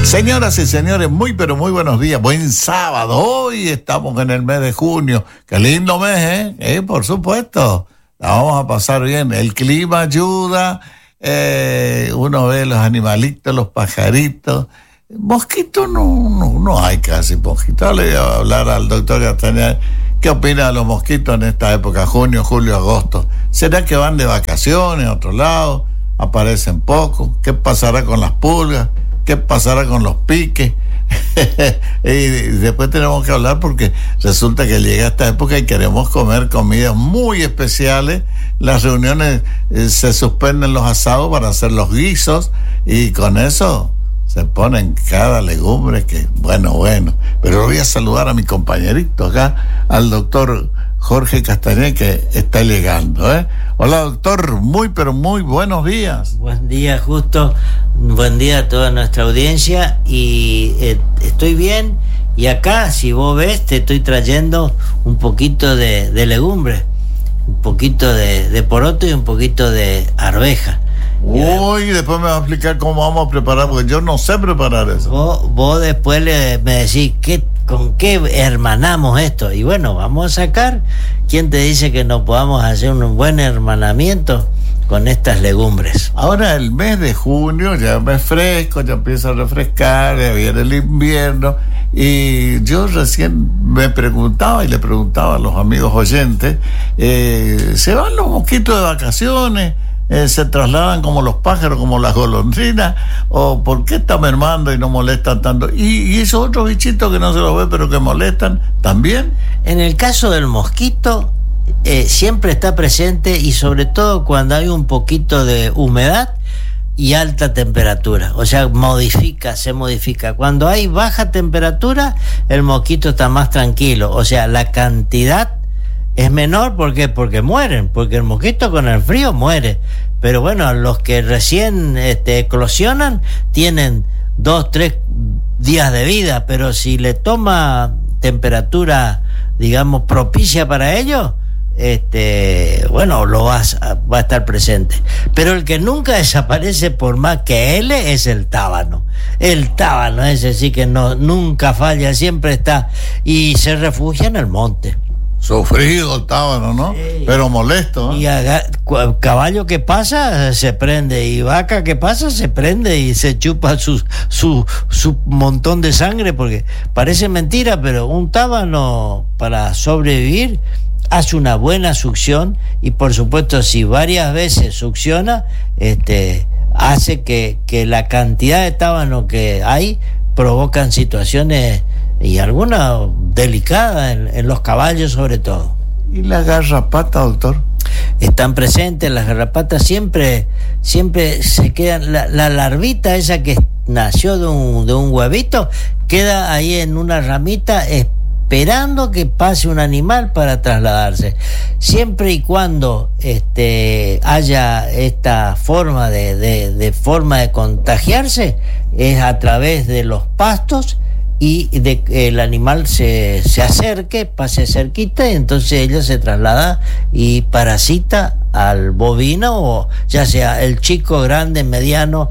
Señoras y señores, muy pero muy buenos días, buen sábado. Hoy estamos en el mes de junio, qué lindo mes, por supuesto, la vamos a pasar bien, el clima ayuda, uno ve los animalitos, los pajaritos, mosquitos no hay casi mosquitos. Le voy a hablar al doctor Castañeda, ¿qué opina de los mosquitos en esta época, junio, julio, agosto? ¿Será que van de vacaciones a otro lado? ¿Aparecen poco? ¿Qué pasará con las pulgas? ¿Qué pasará con los piques? Y después tenemos que hablar porque resulta que llega esta época y queremos comer comidas muy especiales. Las reuniones se suspenden los asados para hacer los guisos y con eso se ponen cada legumbre que bueno. Pero voy a saludar a mi compañerito acá, al doctor Jorge Castañeda, que está llegando, Hola, doctor, muy pero muy buenos días. Buen día, Justo. Buen día a toda nuestra audiencia. Y estoy bien. Y acá, si vos ves, te estoy trayendo un poquito de legumbres, un poquito de poroto y un poquito de arveja. Uy, después me va a explicar cómo vamos a preparar, porque yo no sé preparar eso. Vos después me decís con qué hermanamos esto. Y bueno, vamos a sacar. ¿Quién te dice que no podamos hacer un buen hermanamiento con estas legumbres? Ahora el mes de junio ya es mes fresco, ya empieza a refrescar, ya viene el invierno. Y yo recién me preguntaba y le preguntaba a los amigos oyentes, ¿se van los mosquitos de vacaciones? ¿Se trasladan como los pájaros, como las golondrinas? ¿O por qué está mermando y no molestan tanto? ¿Y esos otros bichitos que no se los ve pero que molestan también? En el caso del mosquito, siempre está presente, y sobre todo cuando hay un poquito de humedad y alta temperatura, o sea, se modifica. Cuando hay baja temperatura, el mosquito está más tranquilo, o sea, la cantidad es menor. ¿Por qué? Porque mueren, porque el mosquito con el frío muere. Pero bueno, los que recién eclosionan tienen 2-3 días de vida, pero si le toma temperatura, digamos, propicia para ellos, va a estar presente. Pero el que nunca desaparece por más que él es el tábano. El tábano, ese sí que nunca falla, siempre está y se refugia en el monte. Sufrido el tábano, ¿no? Sí. Pero molesto, ¿no? Y caballo que pasa se prende, y vaca que pasa se prende y se chupa su montón de sangre, porque parece mentira, pero un tábano para sobrevivir hace una buena succión, y por supuesto si varias veces succiona, hace que la cantidad de tábano que hay provocan situaciones, y alguna delicada en los caballos sobre todo. ¿Y las garrapatas, doctor? Están presentes, las garrapatas siempre se quedan, la larvita esa que nació de un huevito, queda ahí en una ramita esperando que pase un animal para trasladarse. Siempre y cuando haya esta forma de contagiarse, es a través de los pastos, y de que el animal se acerque, pase cerquita, y entonces ella se traslada y parasita al bovino, o ya sea el chico, grande, mediano,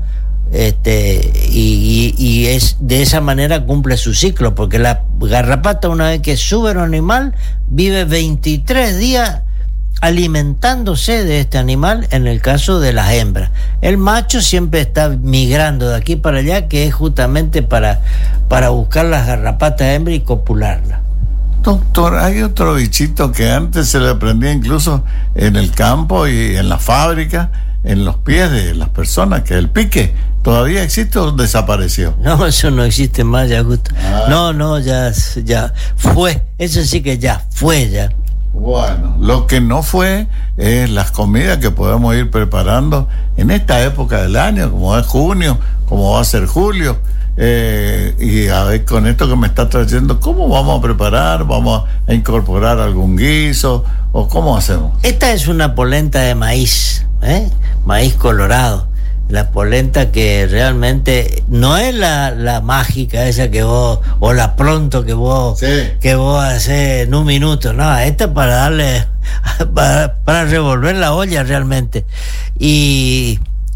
y es de esa manera cumple su ciclo, porque la garrapata, una vez que sube a un animal, vive 23 días alimentándose de este animal, en el caso de las hembras. El macho siempre está migrando de aquí para allá, que es justamente para buscar las garrapatas hembras y copularlas. Doctor, hay otro bichito que antes se le prendía incluso en el campo y en la fábrica, en los pies de las personas, que el pique. ¿Todavía existe o desapareció? No, eso no existe más, ya justo. No, ya fue. Eso sí que ya fue, ya. Bueno, lo que no fue es las comidas que podemos ir preparando en esta época del año, como es junio, como va a ser julio, y a ver, con esto que me está trayendo, ¿cómo vamos a preparar? ¿Vamos a incorporar algún guiso? ¿O cómo hacemos? Esta es una polenta de maíz, maíz colorado. La polenta que realmente no es la mágica esa que vos, o la pronto que vos hacés en un minuto, no, esta es para darle, para revolver la olla realmente. Y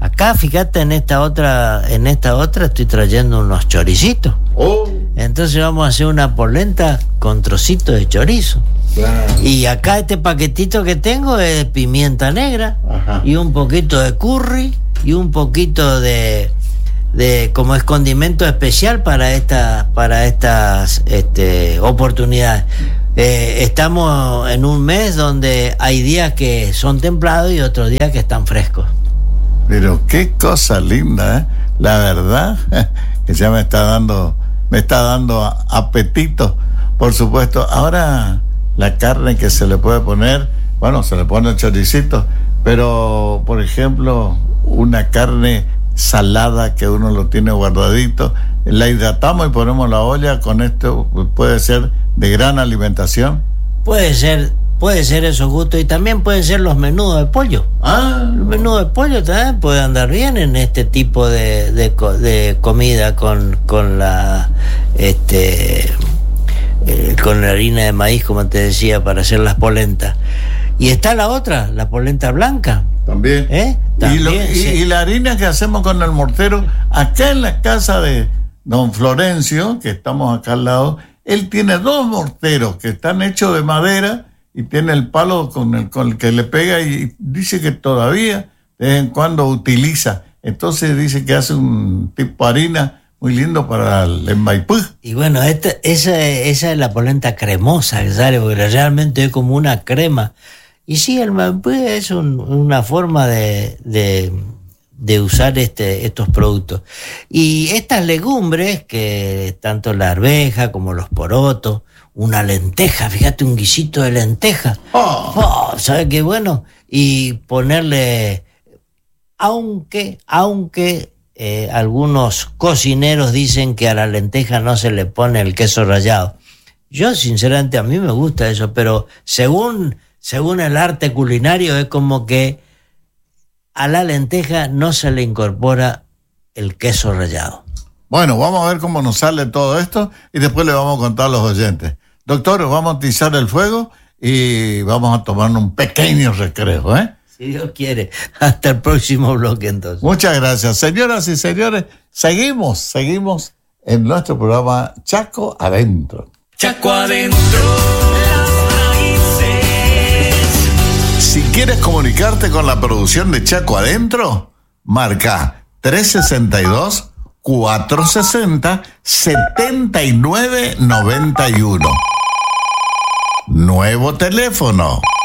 Acá, fíjate, en esta otra estoy trayendo unos choricitos. Entonces vamos a hacer una polenta con trocitos de chorizo. Claro. Y acá este paquetito que tengo es pimienta negra. Ajá. Y un poquito de curry y un poquito de como es condimento especial para estas oportunidades. Estamos en un mes donde hay días que son templados y otros días que están frescos. Pero qué cosa linda, ¿eh? La verdad que ya me está dando apetito, por supuesto. Ahora la carne que se le puede poner, bueno, se le pone el choricito, pero por ejemplo una carne salada que uno lo tiene guardadito, la hidratamos y ponemos la olla, con esto puede ser de gran alimentación. Puede ser esos gustos, y también pueden ser los menudos de pollo. Los menudos de pollo también pueden andar bien en este tipo de comida con la harina de maíz, como te decía, para hacer las polentas. Y está la otra, la polenta blanca. También. También, y la harina que hacemos con el mortero, acá en la casa de don Florencio, que estamos acá al lado, él tiene 2 morteros que están hechos de madera y tiene el palo con el que le pega, y dice que todavía de vez en cuando utiliza. Entonces dice que hace un tipo de harina muy lindo para el Maipú. Y bueno, esa es la polenta cremosa que sale, porque realmente es como una crema. Y sí, el Maipú es una forma de usar estos productos. Y estas legumbres, que tanto la arveja como los porotos, una lenteja, fíjate, un guisito de lenteja. ¿Sabes qué bueno? Y ponerle, aunque algunos cocineros dicen que a la lenteja no se le pone el queso rallado. Yo, sinceramente, a mí me gusta eso, pero según el arte culinario, es como que a la lenteja no se le incorpora el queso rallado. Bueno, vamos a ver cómo nos sale todo esto y después le vamos a contar a los oyentes. Doctor, vamos a atizar el fuego y vamos a tomarnos un pequeño recreo, ¿eh? Si Dios quiere. Hasta el próximo bloque, entonces. Muchas gracias. Señoras y señores, seguimos en nuestro programa Chaco Adentro. Chaco Adentro, las raíces. Si quieres comunicarte con la producción de Chaco Adentro, marca 362-460-7991. Nuevo teléfono